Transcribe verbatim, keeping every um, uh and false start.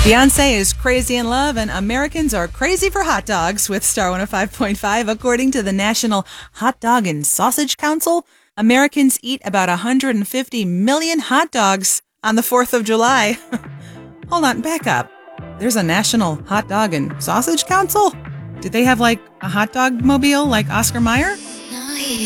Beyonce is crazy in love and Americans are crazy for hot dogs with Star one oh five point five. According to the National Hot Dog and Sausage Council, Americans eat about one hundred fifty million hot dogs on the fourth of July. Hold on, back up. There's a National Hot Dog and Sausage Council? Did they have like a hot dog mobile like Oscar Mayer?